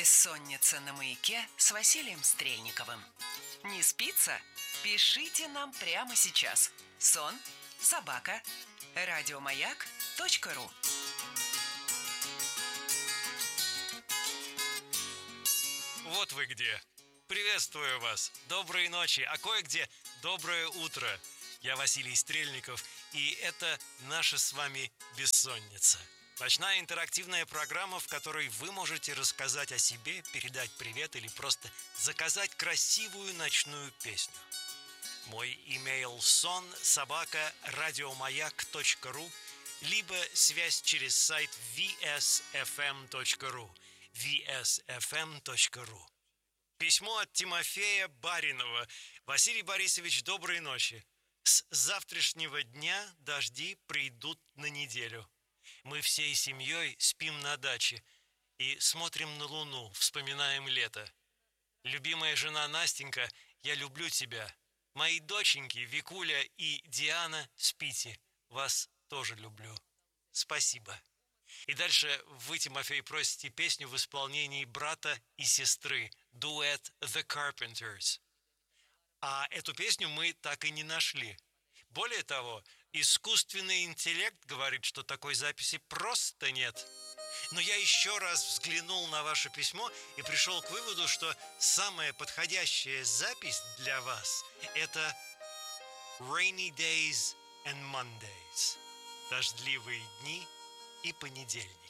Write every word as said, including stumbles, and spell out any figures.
Бессонница на маяке с Василием Стрельниковым. Не спится? Пишите нам прямо сейчас. Сон собака радиомаяк точка ру. Вот вы где. Приветствую вас. Доброй ночи, а кое-где доброе утро. Я Василий Стрельников, и это наша с вами бессонница. Ночная интерактивная программа, в которой вы можете рассказать о себе, передать привет или просто заказать красивую ночную песню. Мой имейл сон собака радиомаяк точка ру, либо связь через сайт ви эс эф эм точка ру. ви эс эф эм точка ру. Письмо от Тимофея Баринова. Василий Борисович, доброй ночи. С завтрашнего дня дожди придут на неделю. Мы всей семьей спим на даче и смотрим на луну, вспоминаем лето. Любимая жена Настенька, я люблю тебя. Мои доченьки Викуля и Диана, спите. Вас тоже люблю. Спасибо. И дальше вы, Тимофей, просите песню в исполнении брата и сестры. Дуэт The Carpenters. А эту песню мы так и не нашли. Более того, искусственный интеллект говорит, что такой записи просто нет. Но я еще раз взглянул на ваше письмо и пришел к выводу, что самая подходящая запись для вас – это Rainy Days and Mondays – дождливые дни и понедельник.